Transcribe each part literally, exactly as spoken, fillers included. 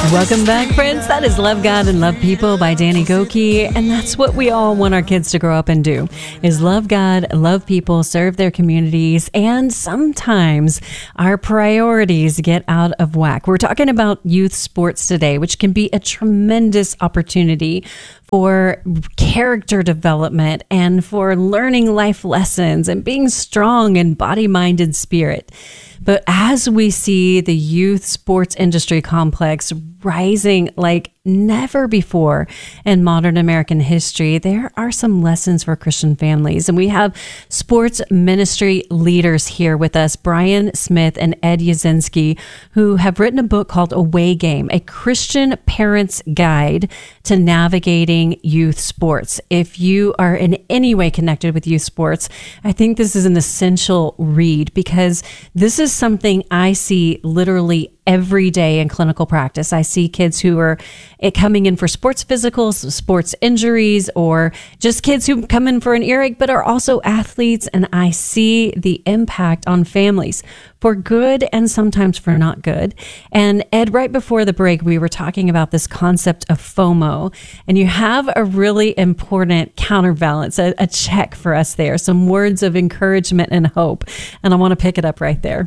Welcome back, friends. That is Love God and Love People by Danny Gokey. And that's what we all want our kids to grow up and do, is love God, love people, serve their communities. And sometimes our priorities get out of whack. We're talking about youth sports today, which can be a tremendous opportunity for character development and for learning life lessons and being strong in body, mind, and spirit. But as we see the youth sports industry complex rising like never before in modern American history, there are some lessons for Christian families. And we have sports ministry leaders here with us, Brian Smith and Ed Yazinski, who have written a book called Away Game, a Christian parent's guide to navigating youth sports. If you are in any way connected with youth sports, I think this is an essential read, because this is something I see literally every day in clinical practice. I see kids who are coming in for sports physicals, sports injuries, or just kids who come in for an earache, but are also athletes. And I see the impact on families for good and sometimes for not good. And Ed, right before the break, we were talking about this concept of FOMO, and you have a really important counterbalance, a, a check for us there, some words of encouragement and hope. And I want to pick it up right there.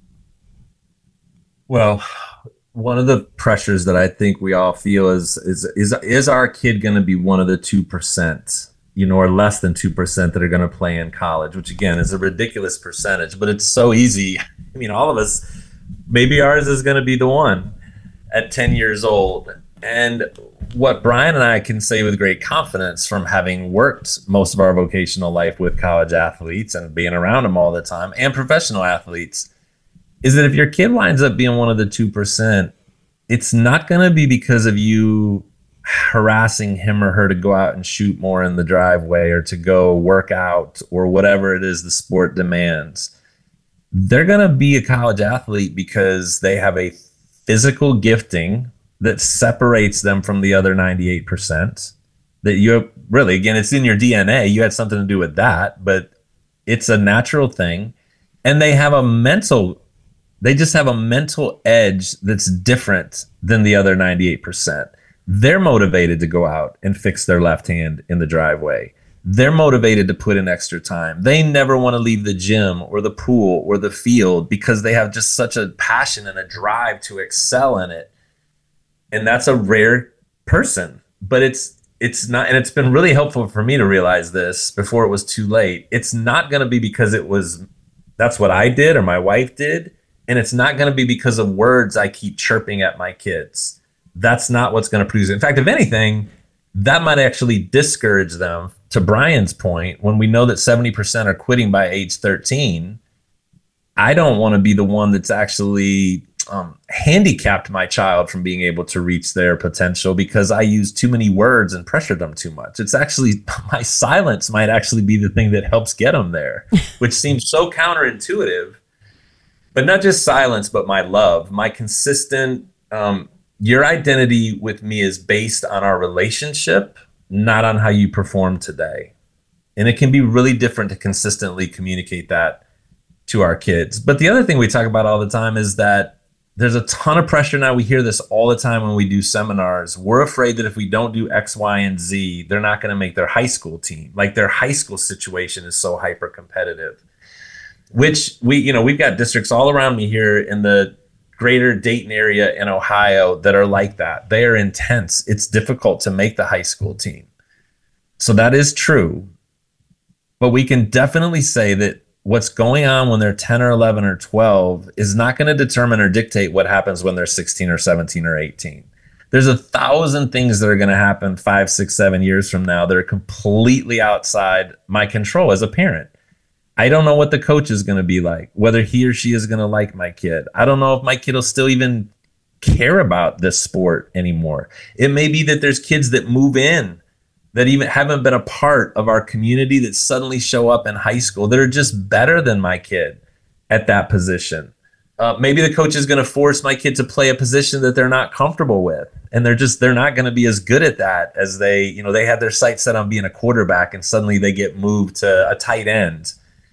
Well, one of the pressures that I think we all feel is is is is our kid going to be one of the two percent, you know, or less than two percent that are going to play in college, which again is a ridiculous percentage, but it's so easy. I mean, all of us, maybe ours is going to be the one at ten years old. And what Brian and I can say with great confidence from having worked most of our vocational life with college athletes and being around them all the time and professional athletes is that if your kid winds up being one of the two percent, it's not going to be because of you harassing him or her to go out and shoot more in the driveway or to go work out or whatever it is the sport demands. They're going to be a college athlete because they have a physical gifting that separates them from the other ninety-eight percent. That you have, really, again, it's in your D N A. You had something to do with that, but it's a natural thing. And they have a mental They just have a mental edge that's different than the other ninety-eight percent. They're motivated to go out and fix their left hand in the driveway. They're motivated to put in extra time. They never want to leave the gym or the pool or the field because they have just such a passion and a drive to excel in it. And that's a rare person. But it's it's not, and it's been really helpful for me to realize this before it was too late. It's not going to be because it was, that's what I did or my wife did. And it's not going to be because of words I keep chirping at my kids. That's not what's going to produce it. In fact, if anything, that might actually discourage them. To Brian's point, when we know that seventy percent are quitting by age thirteen, I don't want to be the one that's actually um, handicapped my child from being able to reach their potential because I use too many words and pressure them too much. It's actually, my silence might actually be the thing that helps get them there, which seems so counterintuitive. But not just silence, but my love, my consistent, um, your identity with me is based on our relationship, not on how you perform today. And it can be really different to consistently communicate that to our kids. But the other thing we talk about all the time is that there's a ton of pressure now. We hear this all the time when we do seminars. We're afraid that if we don't do X, Y, and Z, they're not going to make their high school team. Like their high school situation is so hyper competitive. Which we, you know, we've got districts all around me here in the greater Dayton area in Ohio that are like that. They are intense. It's difficult to make the high school team. So that is true. But we can definitely say that what's going on when they're ten or eleven or twelve is not going to determine or dictate what happens when they're sixteen or seventeen or eighteen. There's a thousand things that are going to happen five, six, seven years from now that are completely outside my control as a parent. I don't know what the coach is going to be like, whether he or she is going to like my kid. I don't know if my kid will still even care about this sport anymore. It may be that there's kids that move in that even haven't been a part of our community that suddenly show up in high school that are just better than my kid at that position. Uh, maybe the coach is going to force my kid to play a position that they're not comfortable with. And they're just, they're not going to be as good at that as they, you know, they had their sights set on being a quarterback and suddenly they get moved to a tight end.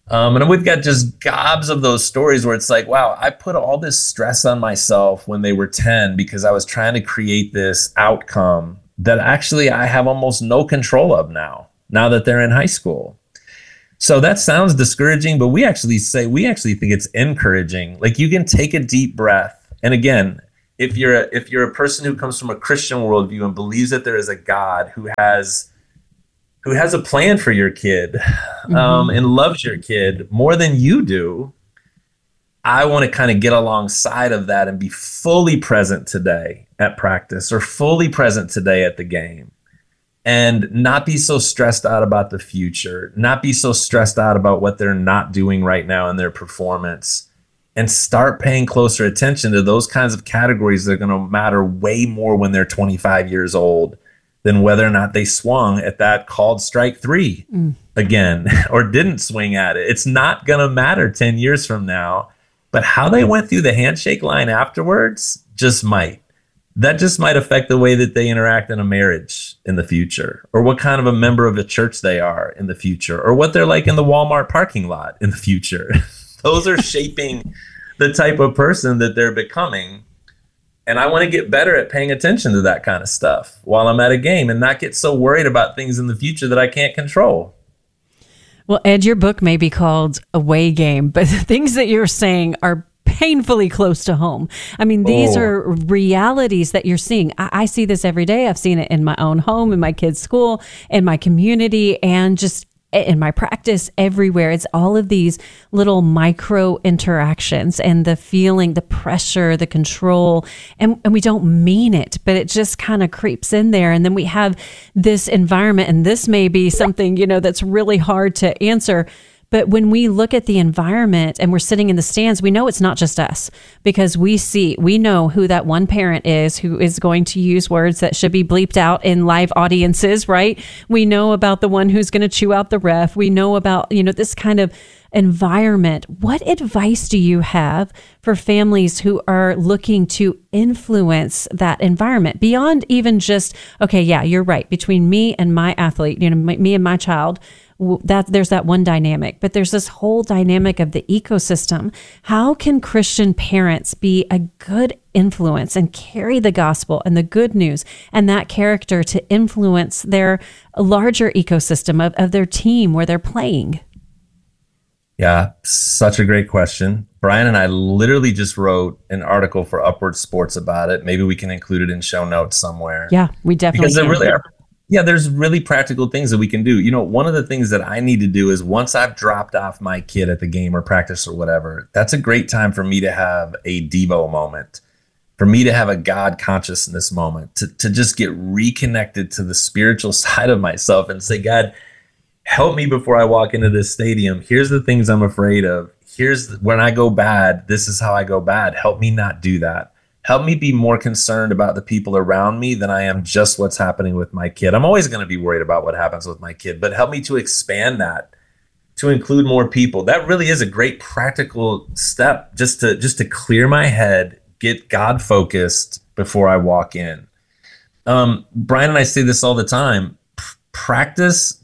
Um, and we've got just gobs of those stories where it's like, wow, I put all this stress on myself when they were ten because I was trying to create this outcome that actually I have almost no control of now, now that they're in high school. So that sounds discouraging, but we actually say, we actually think it's encouraging. Like, you can take a deep breath. And again, if you're a, if you're a person who comes from a Christian worldview and believes that there is a God who has who has a plan for your kid, um, mm-hmm. and loves your kid more than you do, I want to kind of get alongside of that and be fully present today at practice or fully present today at the game, and not be so stressed out about the future, not be so stressed out about what they're not doing right now in their performance, and start paying closer attention to those kinds of categories that are going to matter way more when they're twenty-five years old than whether or not they swung at that called strike three mm. again, or didn't swing at it. It's not going to matter ten years from now, but how they went through the handshake line afterwards just might. That just might affect the way that they interact in a marriage in the future, or what kind of a member of a church they are in the future, or what they're like in the Walmart parking lot in the future. Those are shaping the type of person that they're becoming. And I want to get better at paying attention to that kind of stuff while I'm at a game and not get so worried about things in the future that I can't control. Well, Ed, your book may be called Away Game, but the things that you're saying are painfully close to home. I mean, these oh. are realities that you're seeing. I, I see this every day. I've seen it in my own home, in my kids' school, in my community, and just in my practice everywhere. It's all of these little micro interactions and the feeling, the pressure, the control, and, and we don't mean it, but it just kind of creeps in there. And then we have this environment, and this may be something, you know, that's really hard to answer. But when we look at the environment and we're sitting in the stands, we know it's not just us, because we see, we know who that one parent is who is going to use words that should be bleeped out in live audiences, right? We know about the one who's going to chew out the ref. We know about, you know, this kind of environment. What advice do you have for families who are looking to influence that environment beyond even just, okay, yeah, you're right, between me and my athlete, you know, my, me and my child, that there's that one dynamic, but there's this whole dynamic of the ecosystem. How can Christian parents be a good influence and carry the gospel and the good news and that character to influence their larger ecosystem of, of their team where they're playing? Yeah, such a great question. Brian and I literally just wrote an article for Upward Sports about it. Maybe we can include it in show notes somewhere. Yeah, we definitely because can. There really are. Yeah, there's really practical things that we can do. You know, one of the things that I need to do is once I've dropped off my kid at the game or practice or whatever, that's a great time for me to have a Devo moment, for me to have a God consciousness moment, to, to just get reconnected to the spiritual side of myself and say, God, help me before I walk into this stadium. Here's the things I'm afraid of. Here's when I go bad, this is how I go bad. Help me not do that. Help me be more concerned about the people around me than I am just what's happening with my kid. I'm always going to be worried about what happens with my kid, but help me to expand that, to include more people. That really is a great practical step, just to just to clear my head, get God focused before I walk in. Um, Brian and I say this all the time. P- practice,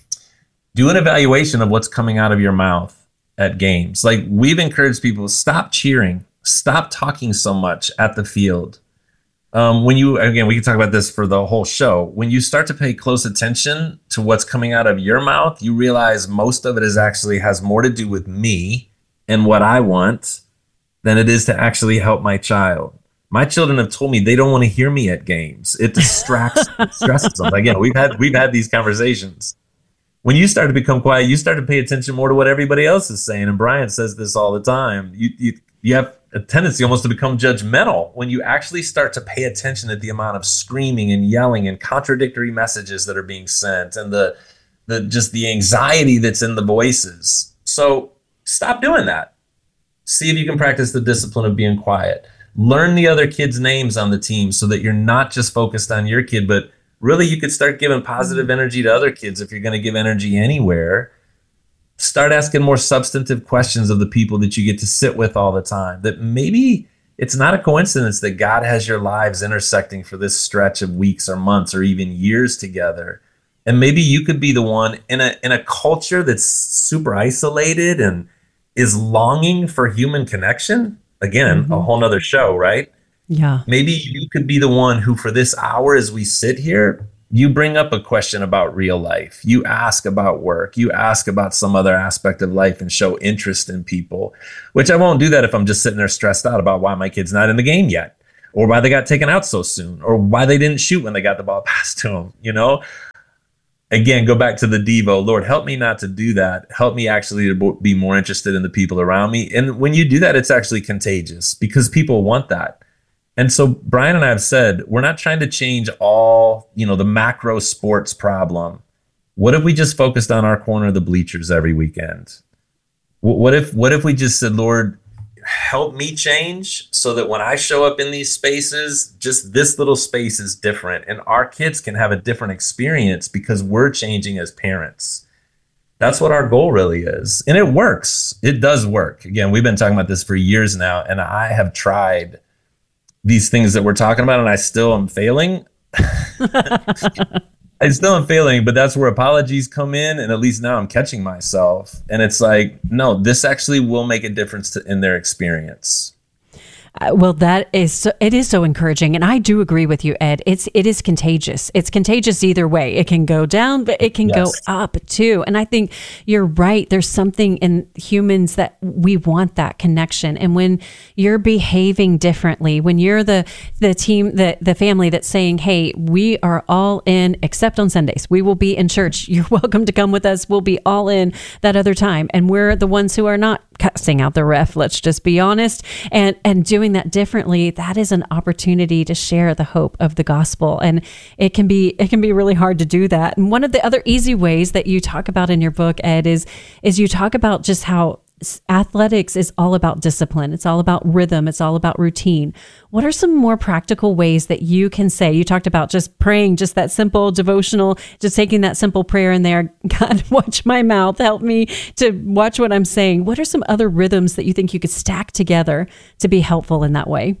do an evaluation of what's coming out of your mouth at games. Like, we've encouraged people, stop cheering. Stop talking so much at the field. Um, when you, again, we can talk about this for the whole show. When you start to pay close attention to what's coming out of your mouth, you realize most of it is actually has more to do with me and what I want than it is to actually help my child. My children have told me they don't want to hear me at games. It distracts, it stresses them. Again, we've had we've had these conversations. When you start to become quiet, you start to pay attention more to what everybody else is saying. And Brian says this all the time. You you you have a tendency almost to become judgmental when you actually start to pay attention to the amount of screaming and yelling and contradictory messages that are being sent, and the the just the anxiety that's in the voices. So stop doing that. See if you can practice the discipline of being quiet. Learn the other kids' names on the team so that you're not just focused on your kid, but really you could start giving positive energy to other kids if you're going to give energy anywhere. Start asking more substantive questions of the people that you get to sit with all the time, that maybe it's not a coincidence that God has your lives intersecting for this stretch of weeks or months or even years together. And maybe you could be the one in a in a culture that's super isolated and is longing for human connection. Again, mm-hmm. a whole nother show, right? Yeah. Maybe you could be the one who, for this hour as we sit here, you bring up a question about real life. You ask about work. You ask about some other aspect of life and show interest in people, which I won't do that if I'm just sitting there stressed out about why my kid's not in the game yet, or why they got taken out so soon, or why they didn't shoot when they got the ball passed to them, you know? Again, go back to the Devo. Lord, help me not to do that. Help me actually to be more interested in the people around me. And when you do that, it's actually contagious because people want that. And so Brian and I have said, we're not trying to change all, you know, the macro sports problem. What if we just focused on our corner of the bleachers every weekend? What if, what if we just said, Lord, help me change so that when I show up in these spaces, just this little space is different and our kids can have a different experience because we're changing as parents. That's what our goal really is. And it works. It does work. Again, we've been talking about this for years now, and I have tried these things that we're talking about, and I still am failing. I still am failing, but that's where apologies come in. And at least now I'm catching myself. And it's like, no, this actually will make a difference to, in their experience. Uh, well, that is so, it is so encouraging, and I do agree with you, Ed. It's it is contagious. It's contagious either way. It can go down, but it can yes. go up too. And I think you're right. There's something in humans that we want that connection. And when you're behaving differently, when you're the the team, the the family that's saying, "Hey, we are all in, except on Sundays. We will be in church. You're welcome to come with us. We'll be all in that other time." And we're the ones who are not cussing out the ref. Let's just be honest, and and doing that differently. That is an opportunity to share the hope of the gospel, and it can be it can be really hard to do that. And one of the other easy ways that you talk about in your book, Ed, is is you talk about just how athletics is all about discipline. It's all about rhythm. It's all about routine. What are some more practical ways that you can say? You talked about just praying, just that simple devotional, just taking that simple prayer in there. God, watch my mouth. Help me to watch what I'm saying. What are some other rhythms that you think you could stack together to be helpful in that way?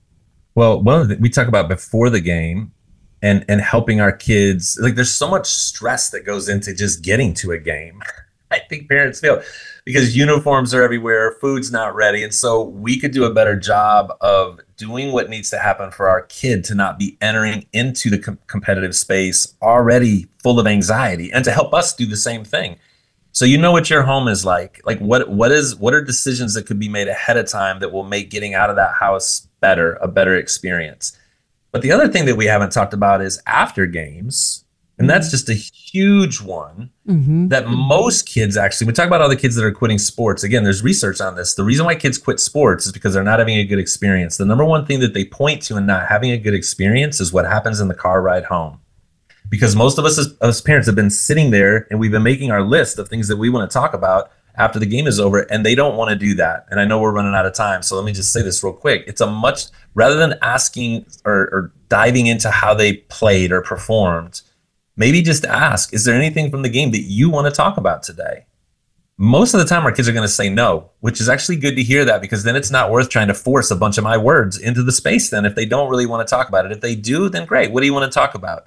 Well, one of the we talk about before the game and and helping our kids. Like, there's so much stress that goes into just getting to a game. I think parents feel because uniforms are everywhere, food's not ready. And so we could do a better job of doing what needs to happen for our kid to not be entering into the com- competitive space already full of anxiety, and to help us do the same thing. So you know what your home is like. Like what what is what are decisions that could be made ahead of time that will make getting out of that house better, a better experience. But the other thing that we haven't talked about is after games. And that's just a huge one mm-hmm. that most kids actually, we talk about all the kids that are quitting sports. Again, there's research on this. The reason why kids quit sports is because they're not having a good experience. The number one thing that they point to in not having a good experience is what happens in the car ride home. Because most of us as, as parents have been sitting there and we've been making our list of things that we want to talk about after the game is over, and they don't want to do that. And I know we're running out of time, so let me just say this real quick. It's a much, rather than asking or, or diving into how they played or performed, maybe just ask, is there anything from the game that you want to talk about today? Most of the time, our kids are going to say no, which is actually good to hear that, because then it's not worth trying to force a bunch of my words into the space then if they don't really want to talk about it. If they do, then great. What do you want to talk about?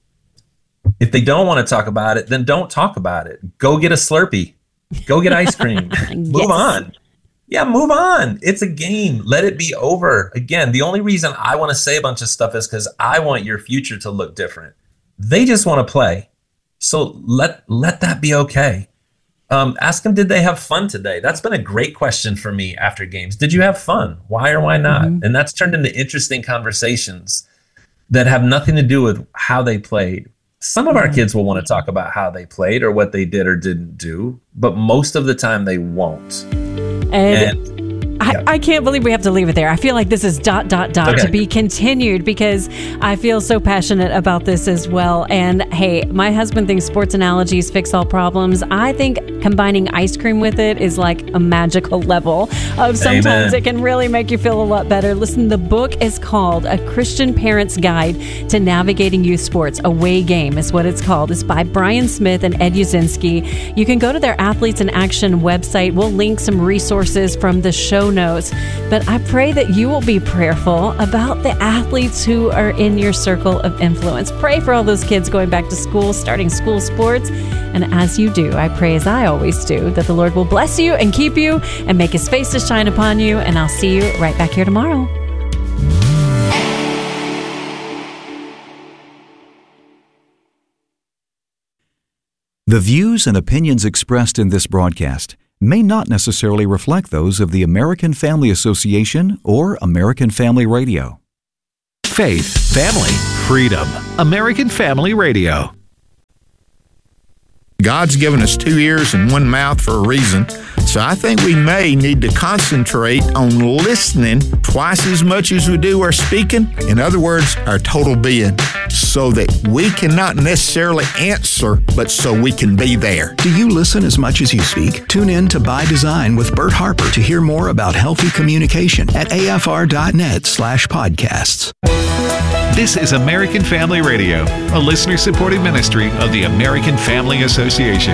If they don't want to talk about it, then don't talk about it. Go get a Slurpee. Go get ice cream. Yes. Move on. Yeah, move on. It's a game. Let it be over. Again, the only reason I want to say a bunch of stuff is because I want your future to look different. They just want to play. So let let that be okay. Um, ask them, did they have fun today? That's been a great question for me after games. Did you have fun? Why or why not? Mm-hmm. And that's turned into interesting conversations that have nothing to do with how they played. Some of our kids will want to talk about how they played or what they did or didn't do, but most of the time they won't. And, and I, yeah. I can't believe we have to leave it there. I feel like this is dot, dot, dot okay. to be continued, because I feel so passionate about this as well. And hey, my husband thinks sports analogies fix all problems. I think combining ice cream with it is like a magical level of sometimes Amen. It can really make you feel a lot better. Listen, the book is called A Christian Parent's Guide to Navigating Youth Sports. Away Game is what it's called. It's by Brian Smith and Ed Uzinski. You can go to their Athletes in Action website. We'll link some resources from the show notes. But I pray that you will be prayerful about the athletes who are in your circle of influence. Pray for all those kids going back to school, starting school sports. And as you do, I pray, as I always do, that the Lord will bless you and keep you and make his face to shine upon you. And I'll see you right back here tomorrow. The views and opinions expressed in this broadcast may not necessarily reflect those of the American Family Association or American Family Radio. Faith, family, freedom. American Family Radio. God's given us two ears and one mouth for a reason, so I think we may need to concentrate on listening twice as much as we do our speaking. In other words, our total being, so that we can not necessarily answer, but so we can be there. Do you listen as much as you speak? Tune in to By Design with Bert Harper to hear more about healthy communication at afr.net slash podcasts. This is American Family Radio, a listener-supported ministry of the American Family Association.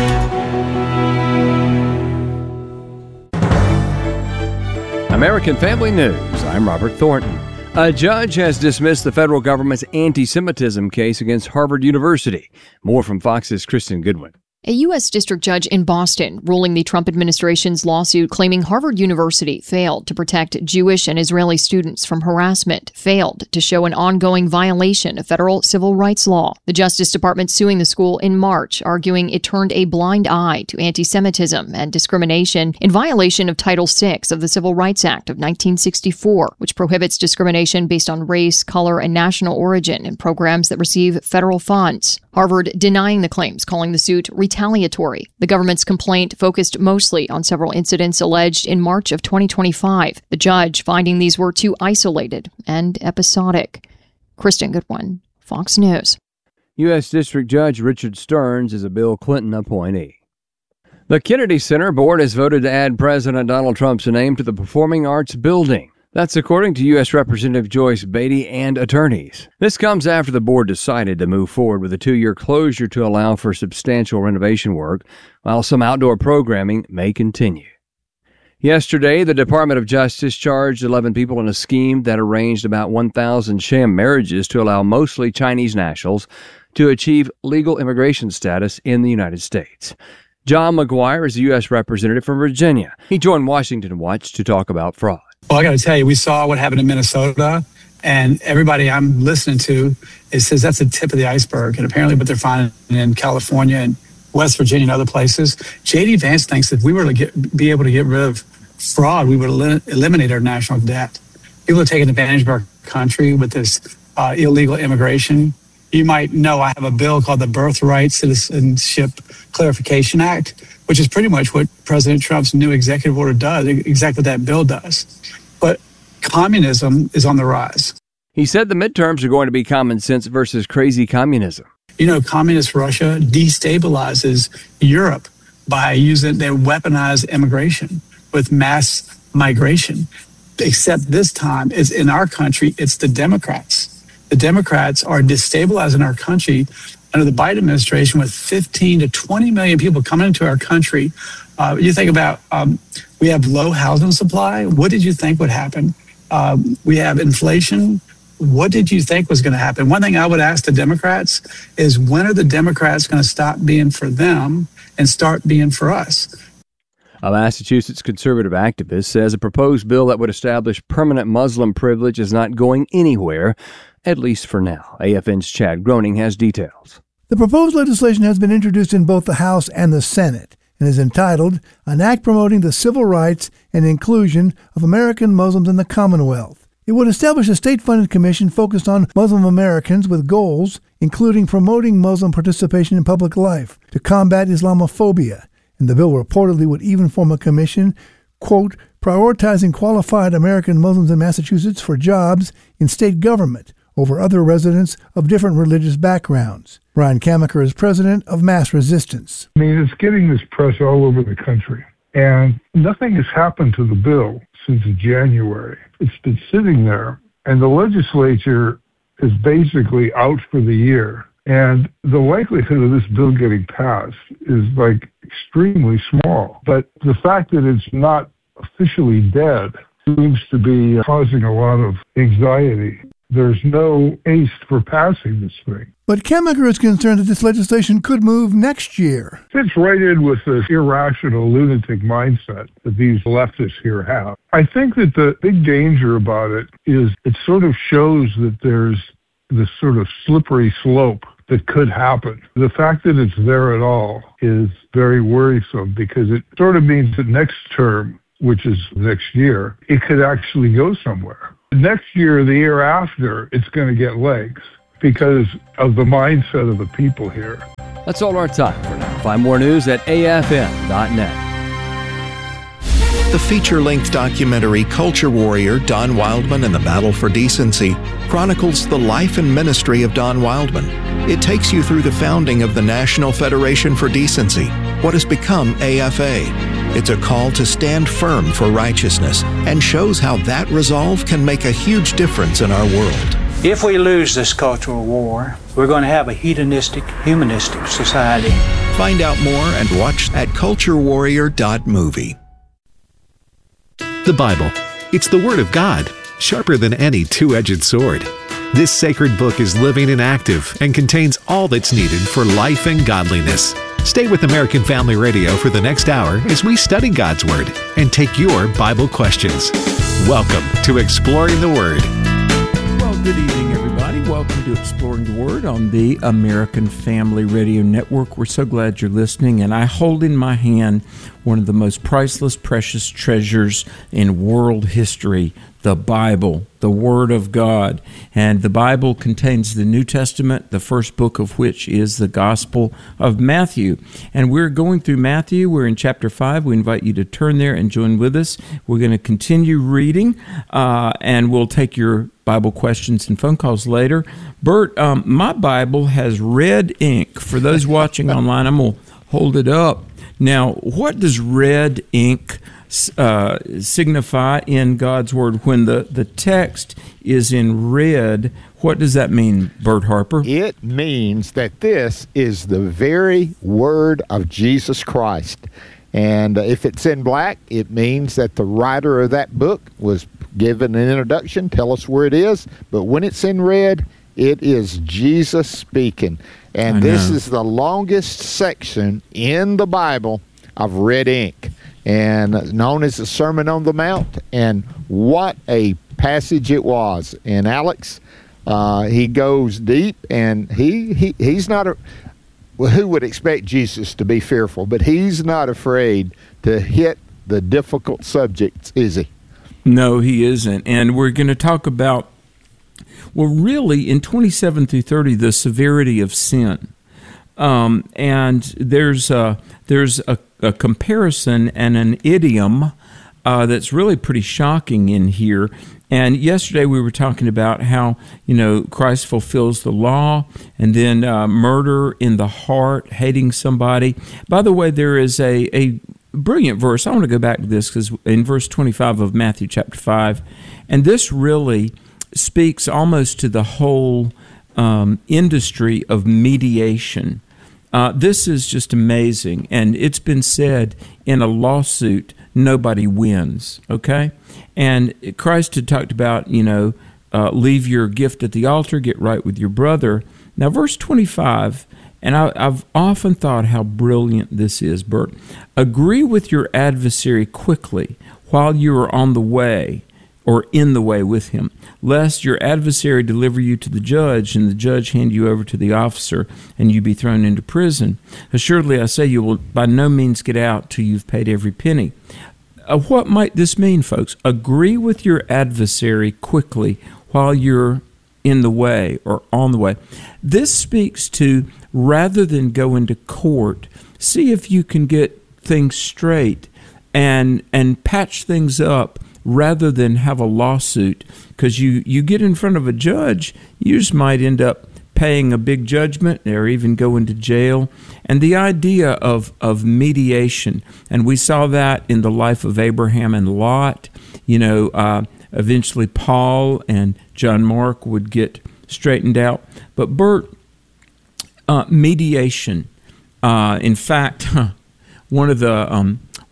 American Family News. I'm Robert Thornton. A judge has dismissed the federal government's anti-Semitism case against Harvard University. More from Fox's Kristen Goodwin. A U S district judge in Boston ruling the Trump administration's lawsuit claiming Harvard University failed to protect Jewish and Israeli students from harassment failed to show an ongoing violation of federal civil rights law. The Justice Department suing the school in March, arguing it turned a blind eye to anti-Semitism and discrimination in violation of Title six of the Civil Rights Act of nineteen sixty-four, which prohibits discrimination based on race, color, and national origin in programs that receive federal funds. Harvard denying the claims, calling the suit retaliatory. The government's complaint focused mostly on several incidents alleged in March of twenty twenty-five, the judge finding these were too isolated and episodic. Kristen Goodwin, Fox News. U S District Judge Richard Stearns is a Bill Clinton appointee. The Kennedy Center Board has voted to add President Donald Trump's name to the Performing Arts Building. That's according to U S Representative Joyce Beatty and attorneys. This comes after the board decided to move forward with a two-year closure to allow for substantial renovation work, while some outdoor programming may continue. Yesterday, the Department of Justice charged eleven people in a scheme that arranged about one thousand sham marriages to allow mostly Chinese nationals to achieve legal immigration status in the United States. John McGuire is a U S representative from Virginia. He joined Washington Watch to talk about fraud. Well, I got to tell you, we saw what happened in Minnesota, and everybody I'm listening to it says that's the tip of the iceberg. And apparently what they're finding in California and West Virginia and other places, J D Vance thinks that if we were to get, be able to get rid of fraud, we would el- eliminate our national debt. People are taking advantage of our country with this uh, illegal immigration. You might know I have a bill called the Birthright Citizenship Clarification Act, which is pretty much what President Trump's new executive order does, exactly what that bill does. But communism is on the rise. He said the midterms are going to be common sense versus crazy communism. You know, communist Russia destabilizes Europe by using their weaponized immigration with mass migration. Except this time, it's in our country, it's the Democrats. The Democrats are destabilizing our country under the Biden administration with fifteen to twenty million people coming into our country. Uh, you think about, um, we have low housing supply. What did you think would happen? Um, we have inflation. What did you think was going to happen? One thing I would ask the Democrats is, when are the Democrats going to stop being for them and start being for us? A Massachusetts conservative activist says a proposed bill that would establish permanent Muslim privilege is not going anywhere, at least for now. A F N's Chad Groening has details. The proposed legislation has been introduced in both the House and the Senate and is entitled An Act Promoting the Civil Rights and Inclusion of American Muslims in the Commonwealth. It would establish a state-funded commission focused on Muslim Americans with goals including promoting Muslim participation in public life to combat Islamophobia. And the bill reportedly would even form a commission, quote, prioritizing qualified American Muslims in Massachusetts for jobs in state government over other residents of different religious backgrounds. Brian Kamaker is president of Mass Resistance. I mean, it's getting this press all over the country, and nothing has happened to the bill since January. It's been sitting there, and the legislature is basically out for the year. And the likelihood of this bill getting passed is like extremely small. But the fact that it's not officially dead seems to be causing a lot of anxiety. There's no ace for passing this thing. But Kemaker is concerned that this legislation could move next year. Fits right in with this irrational lunatic mindset that these leftists here have. I think that the big danger about it is it sort of shows that there's this sort of slippery slope that could happen. The fact that it's there at all is very worrisome because it sort of means that next term, which is next year, it could actually go somewhere. Next year, the year after, it's going to get legs because of the mindset of the people here. That's all our time for now. Find more news at A F M dot net. The feature-length documentary Culture Warrior, Don Wildman and the Battle for Decency chronicles the life and ministry of Don Wildman. It takes you through the founding of the National Federation for Decency, what has become A F A. It's a call to stand firm for righteousness and shows how that resolve can make a huge difference in our world. If we lose this cultural war, we're going to have a hedonistic, humanistic society. Find out more and watch at culture warrior dot movie. The Bible. It's the Word of God, sharper than any two-edged sword. This sacred book is living and active and contains all that's needed for life and godliness. Stay with American Family Radio for the next hour as we study God's Word and take your Bible questions. Welcome to Exploring the Word. Well, good evening, everybody. Welcome to Exploring the Word on the American Family Radio Network. We're so glad you're listening, and I hold in my hand one of the most priceless, precious treasures in world history, the Bible, the Word of God. And the Bible contains the New Testament, the first book of which is the Gospel of Matthew. And we're going through Matthew. We're in chapter five. We invite you to turn there and join with us. We're going to continue reading, uh, and we'll take your Bible questions and phone calls later. Bert, um, my Bible has red ink. For those watching online, I'm going to hold it up. Now, what does red ink uh, signify in God's Word? When the, the text is in red, what does that mean, Bert Harper? It means that this is the very Word of Jesus Christ. And if it's in black, it means that the writer of that book was given an introduction, tell us where it is. But when it's in red, it is Jesus speaking. And this is the longest section in the Bible of red ink, and known as the Sermon on the Mount. And what a passage it was. And Alex, uh, he goes deep, and he, he he's not a... Well, who would expect Jesus to be fearful? But he's not afraid to hit the difficult subjects, is he? No, he isn't. And we're going to talk about, well, really, in twenty-seven through thirty, the severity of sin. Um, and there's a, there's a, a comparison and an idiom uh, that's really pretty shocking in here. And yesterday we were talking about how, you know, Christ fulfills the law, and then uh, murder in the heart, hating somebody. By the way, there is a, a brilliant verse. I want to go back to this because in verse twenty-five of Matthew chapter five, and this really speaks almost to the whole um, industry of mediation. Uh, this is just amazing, and it's been said in a lawsuit, nobody wins, okay? And Christ had talked about, you know, uh, leave your gift at the altar, get right with your brother. Now, verse twenty-five, and I, I've often thought how brilliant this is, Bert. Agree with your adversary quickly while you are on the way or in the way with him, lest your adversary deliver you to the judge, and the judge hand you over to the officer, and you be thrown into prison. Assuredly, I say you will by no means get out till you've paid every penny. Uh, what might this mean, folks? Agree with your adversary quickly while you're in the way or on the way. This speaks to, rather than go into court, see if you can get things straight and and patch things up rather than have a lawsuit. Because you, you get in front of a judge, you just might end up paying a big judgment or even go into jail. And the idea of, of mediation, and we saw that in the life of Abraham and Lot. You know, uh, eventually Paul and John Mark would get straightened out. But Bert, uh, mediation, uh, in fact, one of the um,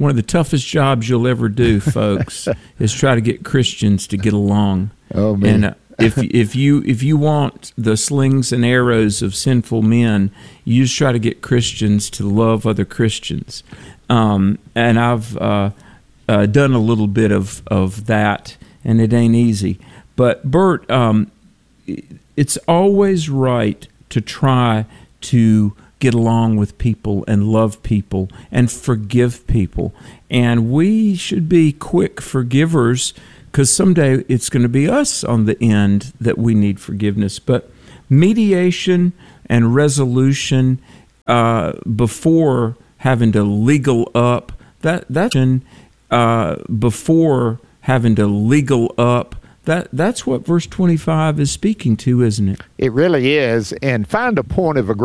one of the toughest jobs you'll ever do, folks, is try to get Christians to get along. Oh man! And uh, if if you if you want the slings and arrows of sinful men, you just try to get Christians to love other Christians. Um, and I've uh, uh, done a little bit of of that, and it ain't easy. But Bert, um, it's always right to try to get along with people and love people and forgive people. And we should be quick forgivers, because someday it's going to be us on the end that we need forgiveness. But mediation and resolution uh, before having to legal up, that that's uh, before having to legal up, That that's what verse twenty-five is speaking to, isn't it? It really is. And find a point of agreement.